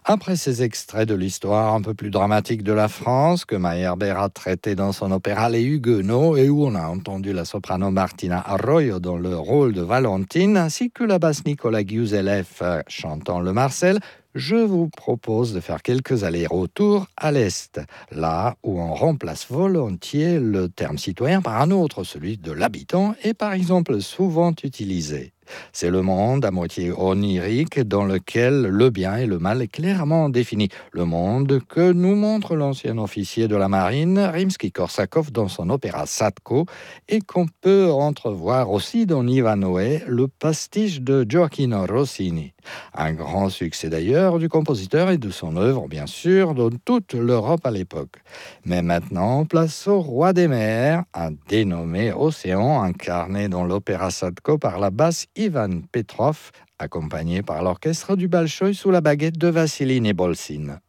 Après ces extraits de l'histoire un peu plus dramatique de la France que Meyerbeer a traité dans son opéra Les Huguenots et où on a entendu la soprano Martina Arroyo dans le rôle de Valentine ainsi que la basse Nicolas Guzelef chantant le Marcel, je vous propose de faire quelques allers-retours à l'Est, là où on remplace volontiers le terme citoyen par un autre, celui de l'habitant, est par exemple souvent utilisé. C'est le monde à moitié onirique dans lequel le bien et le mal est clairement défini. Le monde que nous montre l'ancien officier de la marine Rimsky-Korsakov dans son opéra Sadko et qu'on peut entrevoir aussi dans Ivanhoe, le pastiche de Gioacchino Rossini. Un grand succès d'ailleurs du compositeur et de son œuvre, bien sûr, dans toute l'Europe à l'époque. Mais maintenant, place au roi des mers, un dénommé Océan, incarné dans l'opéra Sadko par la basse Ivan Petrov, accompagné par l'orchestre du Bolchoï sous la baguette de Vassili Nebolsin.